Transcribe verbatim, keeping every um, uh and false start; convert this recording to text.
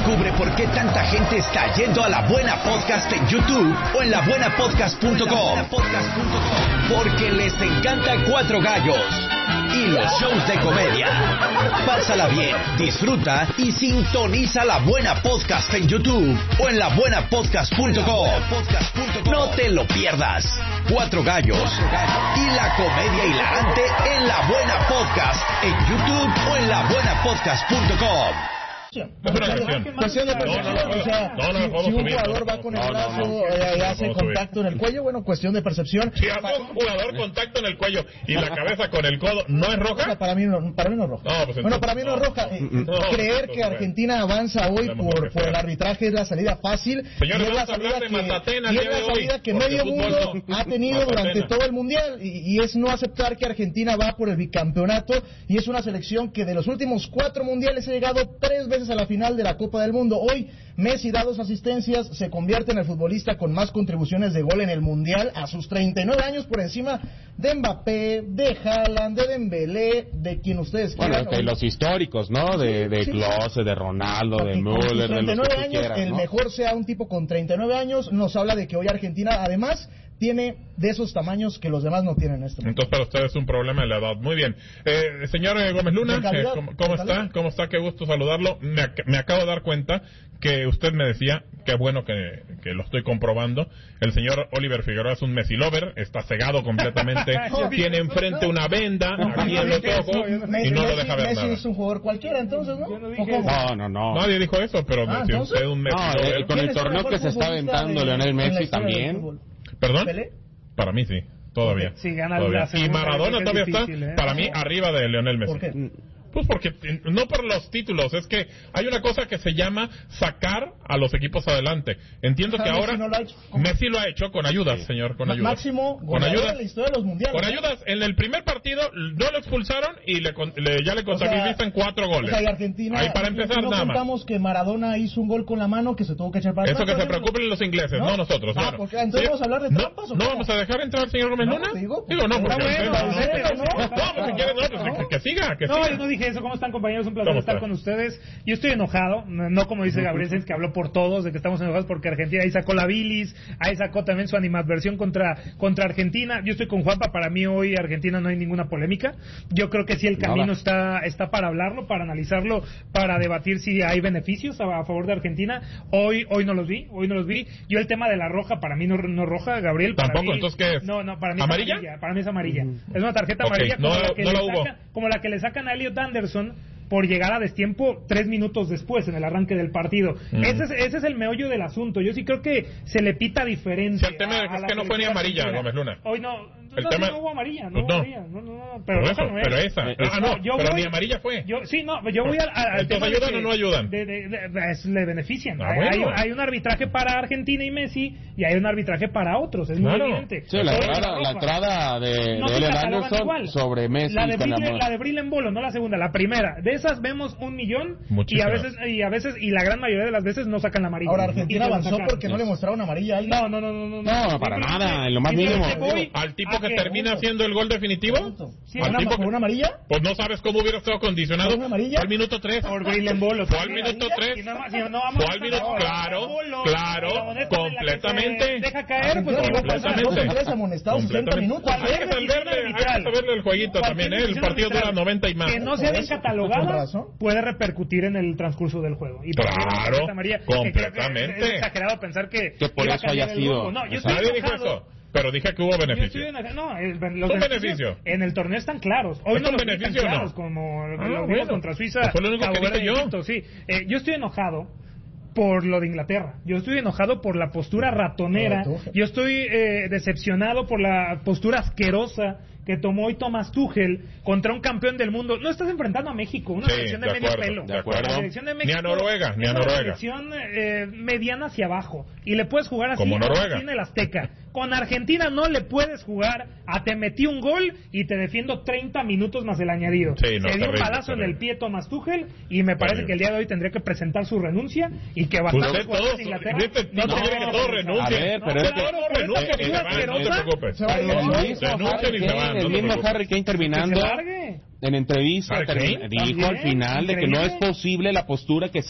Descubre por qué tanta gente está yendo a La Buena Podcast en YouTube o en la buena podcast punto com. Porque les encanta Cuatro Gallos y los shows de comedia. Pásala bien, disfruta y sintoniza La Buena Podcast en YouTube o en la buena podcast punto com. No te lo pierdas. Cuatro Gallos y la comedia hilarante en La Buena Podcast en YouTube o en la buena podcast punto com. Cuestión de percepción, o sea, no, no, no, si, si un subir, jugador no, va con el no, brazo no, no, eh, y no, hace no, contacto subir. en el cuello, bueno, cuestión de percepción. Si hace un jugador contacto en el cuello y la cabeza con el codo, ¿no es roja? Para mí no, para mí no es roja. No, pues bueno, para mí no, no es roja. Eh, no, creer no, que no, Argentina avanza hoy por, por el arbitraje es la salida fácil. Señores, y es la vamos a hablar salida de que, Matatena y el es día la de salida hoy, que porque medio fútbol mundo no. ha tenido Matatena. durante todo el mundial y, y es no aceptar que Argentina va por el bicampeonato y es una selección que de los últimos cuatro mundiales ha llegado tres veces a la final de la Copa del Mundo. Hoy Messi da dos asistencias, se convierte en el futbolista con más contribuciones de gol en el mundial a sus treinta y nueve años, por encima de Mbappé, de Haaland, de Dembélé, de quien ustedes bueno, quieran. de los históricos, ¿no? De, de Sí, sí. Klose, de Ronaldo, de Y con sus Müller, de treinta y los nueve que tú años, quieras, el ¿no? mejor sea un tipo con treinta y nueve años, nos habla de que hoy Argentina, además, tiene de esos tamaños que los demás no tienen en este momento. Entonces para ustedes es un problema de la edad. Muy bien. Eh, señor eh, Gómez Luna, De calidad, eh, ¿cómo, cómo de está? calidad. ¿Cómo está? Qué gusto saludarlo. Me, ac- me acabo de dar cuenta que usted me decía, qué bueno que, que lo estoy comprobando, el señor Oliver Figueroa es un Messi lover, está cegado completamente, tiene enfrente una venda aquí en los ojos y no lo deja ver Messi nada. es un jugador cualquiera, entonces, ¿no? Yo no dije ¿O cómo? No, no, no. Nadie dijo eso, pero Ah, si ¿entonces? usted es un Messi No, lover. eh, con ¿Quién el es torneo mejor que se está futbolista aventando de- Lionel en la Messi historia del también. fútbol? ¿Perdón? ¿Pelé? Para mí sí, todavía. Sí, gana todavía. la Y segunda, Maradona que es todavía difícil, está, ¿eh? para mí, arriba de Lionel Messi. ¿Por qué? Pues porque, no por los títulos, es que hay una cosa que se llama sacar a los equipos adelante. Entiendo que Ah, Messi ahora no lo ha hecho. ¿Cómo? Messi lo ha hecho con ayudas, señor, con Ma- ayudas. Máximo con goleador ayudas. en la historia de los mundiales. Con ¿no? ayudas, en el primer partido no lo expulsaron y le, con- le- ya le contabilizan cuatro O goles. sea, y Argentina, Ahí para y- empezar y no nada más. contamos que Maradona hizo un gol con la mano que se tuvo que echar para Eso atrás. que se por ejemplo. preocupen los ingleses, no, ¿No? nosotros. Ah, claro. porque entonces vamos a hablar de no, trampas, ¿o ¿No cómo? vamos a dejar entrar al señor Gómez No, Luna? te digo, Digo, no, porque... Está bueno, no, en serio, no, ¿no? no, pues si quieres, no, pues que, que siga, que No, siga. yo no dije eso. ¿Cómo están, compañeros? Un placer ¿Cómo estar está? con ustedes. Yo estoy enojado, no no como dice Gabriel Sainz, que habló por todos, de que estamos enojados porque Argentina ahí sacó la bilis, ahí sacó también su animadversión contra, contra Argentina. Yo estoy con Juanpa, para mí hoy Argentina no hay ninguna polémica. Yo creo que sí el camino Nada. está, está para hablarlo, para analizarlo, para debatir si hay beneficios a, a favor de Argentina. Hoy hoy no los vi, hoy no los vi. Yo el tema de la roja, para mí no, no roja, Gabriel. Para ¿Tampoco? mí- ¿Entonces qué es? No, no, para mí ¿Amarilla? es amarilla. Para mí es amarilla. Es una tarjeta Ok, amarilla como, no- la que no le la hubo. saca- como la que le sacan a Elliot Anderson por llegar a destiempo tres minutos después en el arranque del partido. Mm. Ese, es, ese es el meollo del asunto. Yo sí creo que se le pita diferente. Sí, el tema a- es a la que no fue ni selección amarilla, argentina. Gómez Luna. Hoy no. El no, tema- sí, no hubo amarilla, no Pues hubo no. amarilla. No, no, no, pero Pero, roja eso, no es. pero esa. Eh, Ah, no, yo pero voy- ni amarilla fue. Yo, sí, no, yo voy al, al Entonces, tema de ¿ayudan que- o no ayudan? de- de- de- es- le benefician. Ah, hay, bueno. hay- hay un arbitraje para Argentina y Messi y hay un arbitraje para otros. Es muy Claro. evidente. Sí, la Hoy entrada, la roja. entrada de, No de se Elliot catalogan Anderson igual. sobre Messi La de con la Bril, mano. la de Bril en Bolo, no la segunda, la primera. De esas vemos un millón y a Muchísimas. veces y a veces y la gran mayoría de las veces no sacan la amarilla. Ahora Y Argentina se la avanzó sacan. porque no le mostraron amarilla a alguien. No, no, no, no, no. No, para nada, en lo más Simplemente mínimo. voy Al tipo a que que- termina haciendo el gol definitivo. Sí, Al ¿Una, tipo ¿Por que- una amarilla? Pues no sabes cómo hubiera estado condicionado. ¿Por una amarilla? Fue al minuto tres. Por Bril en Bolo. Fue al también. minuto tres. Si no, si no vamos Fue al a- minuto, no, claro, Bolo, claro, la moneta en la que completamente. se Deja caer, pues Argentina ¿qué va a jugó pasar? dos o tres amonestados, sesenta Completamente. minutos. Hay que Cualquier saberle, decisión hay que arbitral. saberle el jueguito Cualquier también, ¿eh? El decisión partido dura arbitral noventa y más. que no sea Por bien eso, catalogada con razón. puede repercutir en el transcurso del juego. Y para mí una Claro, tarjeta amarilla, que creo que completamente. Es exagerado pensar que, Que por iba a eso haya cambiar el sido. rumbo. No, yo estoy Nadie dijo enojado. eso, pero dije que hubo Yo beneficio. estoy enojado. No, el- los ¿Un beneficios beneficio? en el torneo están claros. Hoy ¿Es no un los vi tan beneficio o no? claros como Ah, los vimos bueno. contra Suiza. Pues fue lo único Cabo que dije Verde y yo. Egipto, sí. Eh, yo estoy enojado por lo de Inglaterra. Yo estoy enojado por la postura ratonera. No, tú- Yo estoy eh, decepcionado por la postura asquerosa que tomó hoy Thomas Tuchel contra un campeón del mundo. No estás enfrentando a México, una Sí, selección de, de medio acuerdo, pelo. de acuerdo. La selección de Ni México a Noruega, ni a es Noruega. una selección eh, mediana hacia abajo. Y le puedes jugar así Como Noruega. así en el Azteca. Con Argentina no le puedes jugar a te metí un gol y te defiendo treinta minutos más el añadido. Sí, no, Se dio un terrible, balazo en terrible. el pie Thomas Tuchel y me parece Terrible. que el día de hoy tendría que presentar su renuncia y que Pues bastantes usted jugadores todos, de Inglaterra este tipo no quiere que tenemos todos que renuncien. A ver, pero No, es que- claro, pero renuncien esta y se postura van, no te asquerosa preocupes. Se va a ir, El ¿no? mismo Renuncien y se Harry van, Kane, no el te mismo preocupes. Harry Kane Que se terminando largue. en entrevista ¿Harry termi- Kane? dijo al También, final de que no es increíble. posible la postura que